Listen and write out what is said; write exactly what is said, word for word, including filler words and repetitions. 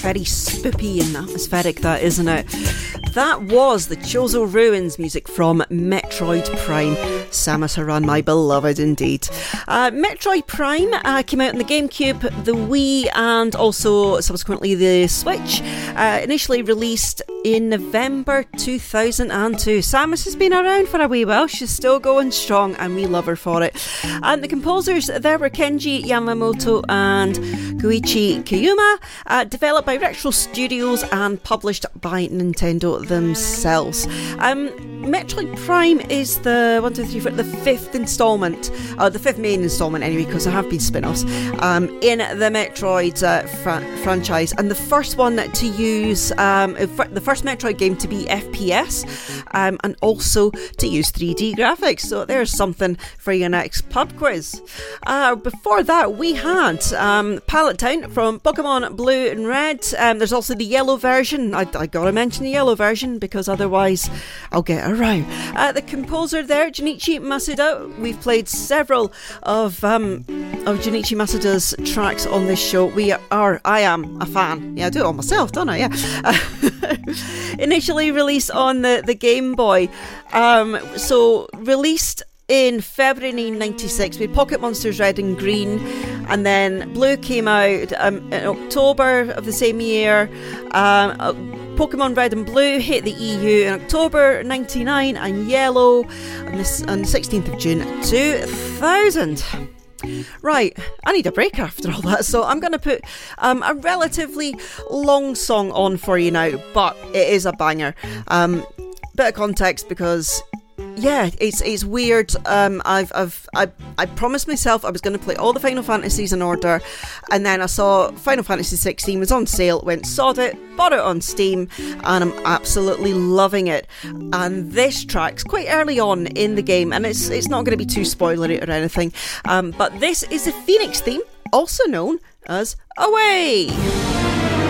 very spoopy and atmospheric, that, isn't it? That was the Chozo Ruins music from Metroid Prime. Samus Aran, my beloved indeed. Uh, Metroid Prime uh, came out on the GameCube, the Wii, and also subsequently the Switch. Uh, initially released in November two thousand two. Samus has been around for a wee while. She's still going strong, and we love her for it. And the composers there were Kenji Yamamoto and Koichi Kiyuma, uh, developed by Retro Studios and published by Nintendo themselves. Um, Metroid Prime is the one, two, three, four, the fifth instalment, uh, the fifth main instalment anyway, because there have been spin-offs um, in the Metroid uh, fra- franchise, and the first one to use um, the first Metroid game to be F P S, um, and also to use three D graphics. So there's something for your next pub quiz. Uh, before that, we had um, Pallet Town from Pokemon Blue and Red. Um, there's also the yellow version. I, I gotta mention the yellow version because otherwise I'll get it wrong. Uh, the composer there, Junichi Masuda. We've played several of um, of Junichi Masuda's tracks on this show. We are, I am a fan. Yeah, I do it all myself, don't I? Yeah. Uh, initially released on the, the Game Boy. Um, so released in February nineteen ninety-six with Pocket Monsters Red and Green, and then Blue came out um, in October of the same year. Um, uh, Pokemon Red and Blue hit the E U in October ninety-nine, and Yellow on, this, on the sixteenth of June two thousand. Right, I need a break after all that, so I'm going to put um, a relatively long song on for you now, but it is a banger. Um, bit of context because yeah, it's it's weird. Um, I've I've I I promised myself I was going to play all the Final Fantasies in order, and then I saw Final Fantasy sixteen was on sale. Went sod it, bought it on Steam, and I'm absolutely loving it. And this track's quite early on in the game, and it's it's not going to be too spoilery or anything. Um, but this is the Phoenix theme, also known as Away.